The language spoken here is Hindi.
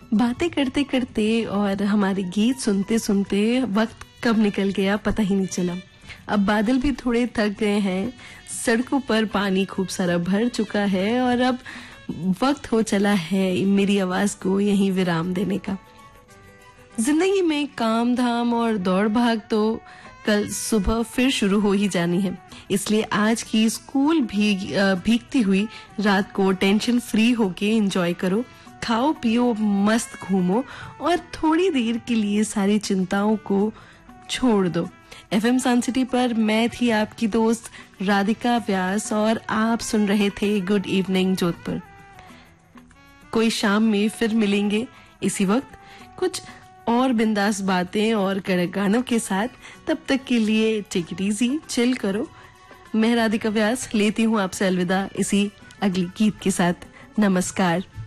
बातें करते करते और हमारे गीत सुनते सुनते वक्त कब निकल गया पता ही नहीं चला। अब बादल भी थोड़े थक गए हैं, सड़कों पर पानी खूब सारा भर चुका है और अब वक्त हो चला है मेरी आवाज को यहीं विराम देने का। जिंदगी में काम धाम और दौड़ भाग तो कल सुबह फिर शुरू हो ही जानी है, इसलिए आज की स्कूल भीगती हुई रात को टेंशन फ्री होके एंजॉय करो, खाओ पियो मस्त घूमो और थोड़ी देर के लिए सारी चिंताओं को छोड़ दो। एफएम सन सिटी पर मैं थी आपकी दोस्त राधिका व्यास और आप सुन रहे थे गुड इवनिंग जोधपुर। कोई शाम में फिर मिलेंगे इसी वक्त कुछ और बिंदास बातें और कड़क गानों के साथ। तब तक के लिए टेक इट इजी, चिल करो। मैं राधिका व्यास लेती हूँ आपसे अलविदा इसी अगली गीत के साथ। नमस्कार।